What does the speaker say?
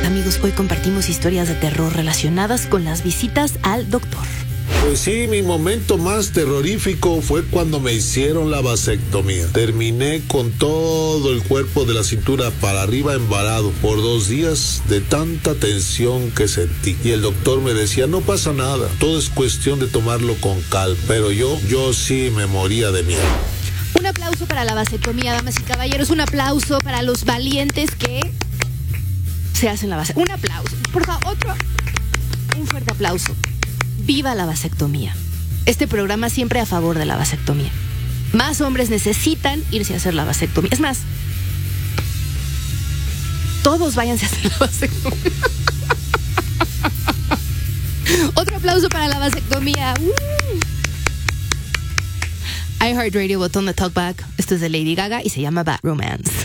Amigos, hoy compartimos historias de terror relacionadas con las visitas al doctor. Pues sí, mi momento más terrorífico fue cuando me hicieron la vasectomía. Terminé con todo el cuerpo de la cintura para arriba embarado por 2 días de tanta tensión que sentí. Y el doctor me decía, no pasa nada, todo es cuestión de tomarlo con calma. Pero yo sí me moría de miedo. Un aplauso para la vasectomía, damas y caballeros. Un aplauso para los valientes que se hacen la vasectomía. Un aplauso. Por favor, un fuerte aplauso. ¡Viva la vasectomía! Este programa siempre a favor de la vasectomía. Más hombres necesitan irse a hacer la vasectomía. Es más, todos váyanse a hacer la vasectomía. Otro aplauso para la vasectomía. iHeartRadio, botón de talkback. Esto es de Lady Gaga y se llama Bad Romance.